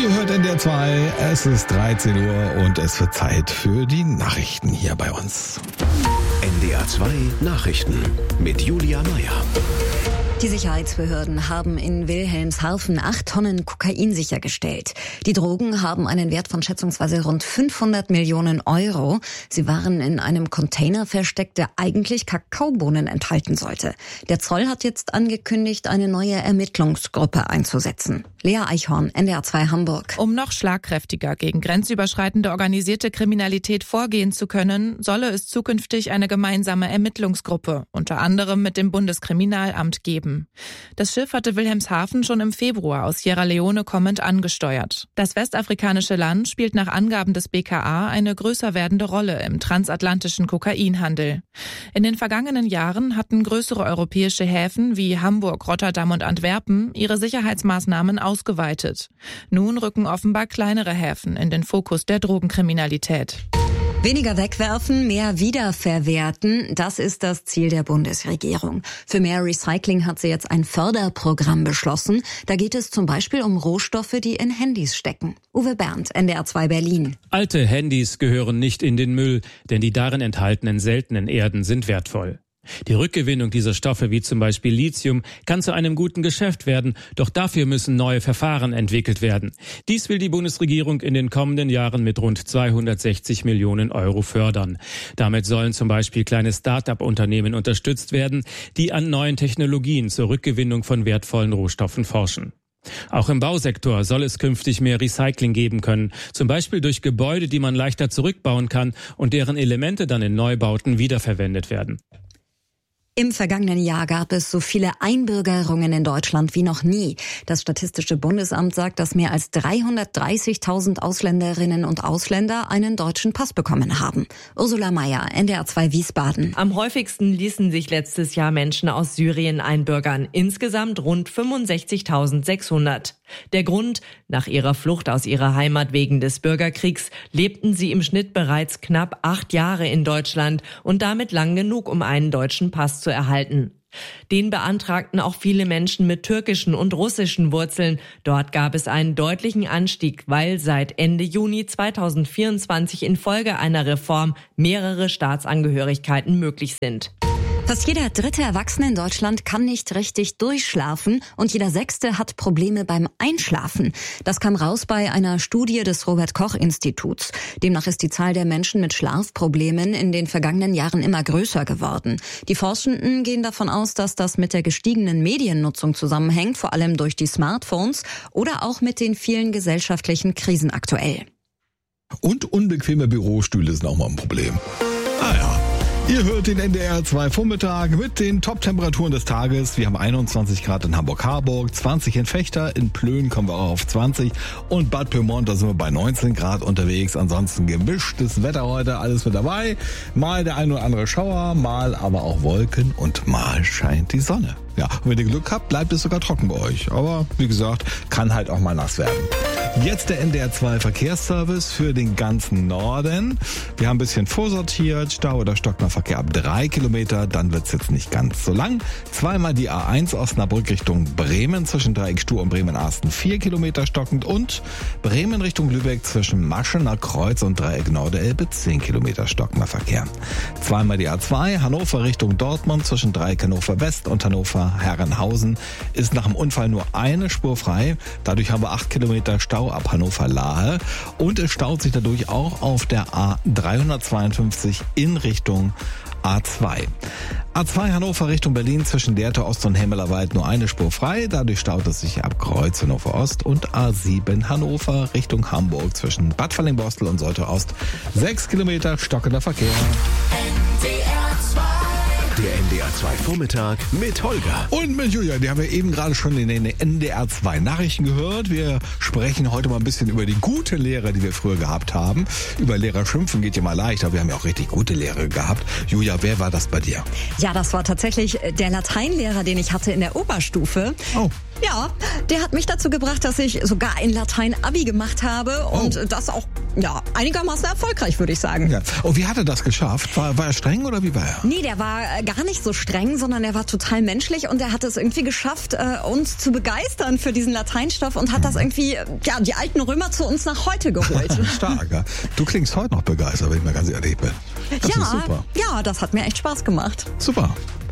Ihr hört NDR 2, es ist 13 Uhr und es wird Zeit für die Nachrichten hier bei uns. NDR 2 Nachrichten mit Julia Meyer. Die Sicherheitsbehörden haben in Wilhelmshaven 8 Tonnen Kokain sichergestellt. Die Drogen haben einen Wert von schätzungsweise rund 500 Millionen Euro. Sie waren in einem Container versteckt, der eigentlich Kakaobohnen enthalten sollte. Der Zoll hat jetzt angekündigt, eine neue Ermittlungsgruppe einzusetzen. Lea Eichhorn, NDR 2 Hamburg. Um noch schlagkräftiger gegen grenzüberschreitende organisierte Kriminalität vorgehen zu können, solle es zukünftig eine gemeinsame Ermittlungsgruppe, unter anderem mit dem Bundeskriminalamt, geben. Das Schiff hatte Wilhelmshaven schon im Februar aus Sierra Leone kommend angesteuert. Das westafrikanische Land spielt nach Angaben des BKA eine größer werdende Rolle im transatlantischen Kokainhandel. In den vergangenen Jahren hatten größere europäische Häfen wie Hamburg, Rotterdam und Antwerpen ihre Sicherheitsmaßnahmen ausgeweitet. Nun rücken offenbar kleinere Häfen in den Fokus der Drogenkriminalität. Weniger wegwerfen, mehr wiederverwerten, das ist das Ziel der Bundesregierung. Für mehr Recycling hat sie jetzt ein Förderprogramm beschlossen. Da geht es zum Beispiel um Rohstoffe, die in Handys stecken. Uwe Bernd, NDR 2 Berlin. Alte Handys gehören nicht in den Müll, denn die darin enthaltenen seltenen Erden sind wertvoll. Die Rückgewinnung dieser Stoffe wie zum Beispiel Lithium kann zu einem guten Geschäft werden, doch dafür müssen neue Verfahren entwickelt werden. Dies will die Bundesregierung in den kommenden Jahren mit rund 260 Millionen Euro fördern. Damit sollen zum Beispiel kleine Start-up-Unternehmen unterstützt werden, die an neuen Technologien zur Rückgewinnung von wertvollen Rohstoffen forschen. Auch im Bausektor soll es künftig mehr Recycling geben können, zum Beispiel durch Gebäude, die man leichter zurückbauen kann und deren Elemente dann in Neubauten wiederverwendet werden. Im vergangenen Jahr gab es so viele Einbürgerungen in Deutschland wie noch nie. Das Statistische Bundesamt sagt, dass mehr als 330.000 Ausländerinnen und Ausländer einen deutschen Pass bekommen haben. Ursula Mayer, NDR 2 Wiesbaden. Am häufigsten ließen sich letztes Jahr Menschen aus Syrien einbürgern. Insgesamt rund 65.600. Der Grund: Nach ihrer Flucht aus ihrer Heimat wegen des Bürgerkriegs lebten sie im Schnitt bereits knapp 8 Jahre in Deutschland und damit lang genug, um einen deutschen Pass zu erhalten. Den beantragten auch viele Menschen mit türkischen und russischen Wurzeln. Dort gab es einen deutlichen Anstieg, weil seit Ende Juni 2024 infolge einer Reform mehrere Staatsangehörigkeiten möglich sind. Fast jeder dritte Erwachsene in Deutschland kann nicht richtig durchschlafen und jeder sechste hat Probleme beim Einschlafen. Das kam raus bei einer Studie des Robert-Koch-Instituts. Demnach ist die Zahl der Menschen mit Schlafproblemen in den vergangenen Jahren immer größer geworden. Die Forschenden gehen davon aus, dass das mit der gestiegenen Mediennutzung zusammenhängt, vor allem durch die Smartphones oder auch mit den vielen gesellschaftlichen Krisen aktuell. Und unbequeme Bürostühle sind auch mal ein Problem. Ja. Ihr hört den NDR 2 Vormittag mit den Top-Temperaturen des Tages. Wir haben 21 Grad in Hamburg-Harburg, 20 in Vechta, in Plön kommen wir auch auf 20 und Bad Pyrmont, da sind wir bei 19 Grad unterwegs. Ansonsten gemischtes Wetter heute, alles mit dabei. Mal der ein oder andere Schauer, mal aber auch Wolken und mal scheint die Sonne. Ja, und wenn ihr Glück habt, bleibt es sogar trocken bei euch. Aber wie gesagt, kann halt auch mal nass werden. Jetzt der NDR 2 Verkehrsservice für den ganzen Norden. Wir haben ein bisschen vorsortiert. Stau oder Stocknerverkehr ab 3 Kilometer. Dann wird's jetzt nicht ganz so lang. Zweimal die A1 Osnabrück Richtung Bremen zwischen Dreieck Stuhr und Bremen-Arsten 4 Kilometer stockend. Und Bremen Richtung Lübeck zwischen Maschener Kreuz und Dreieck Norderelbe 10 Kilometer Stocknerverkehr. Zweimal die A2 Hannover Richtung Dortmund zwischen Dreieck Hannover West und Hannover Herrenhausen ist nach dem Unfall nur eine Spur frei. Dadurch haben wir 8 Kilometer Stau ab Hannover-Lahe und es staut sich dadurch auch auf der A352 in Richtung A2. A2 Hannover Richtung Berlin zwischen Lehrte Ost und Hemmelerwald nur eine Spur frei. Dadurch staut es sich ab Kreuz Hannover Ost und A7 Hannover Richtung Hamburg zwischen Bad Fallingbostel und Solte Ost 6 Kilometer stockender Verkehr. Der NDR 2 Vormittag mit Holger. Und mit Julia, die haben wir eben gerade schon in den NDR 2 Nachrichten gehört. Wir sprechen heute mal ein bisschen über die gute Lehre, die wir früher gehabt haben. Über Lehrer schimpfen geht ja mal leicht, aber wir haben ja auch richtig gute Lehre gehabt. Julia, wer war das bei dir? Ja, das war tatsächlich der Lateinlehrer, den ich hatte in der Oberstufe. Oh. Ja, der hat mich dazu gebracht, dass ich sogar in Latein Abi gemacht habe und das auch Ja, einigermaßen erfolgreich, würde ich sagen. Ja. Und wie hat er das geschafft? War er streng oder wie war er? Nee, der war gar nicht so streng, sondern er war total menschlich und er hat es irgendwie geschafft, uns zu begeistern für diesen Lateinstoff und hat das irgendwie, die alten Römer zu uns nach heute geholt. Stark, ja. Du klingst heute noch begeistert, wenn ich mal ganz ehrlich bin. Das ist super. Ja, das hat mir echt Spaß gemacht. Super.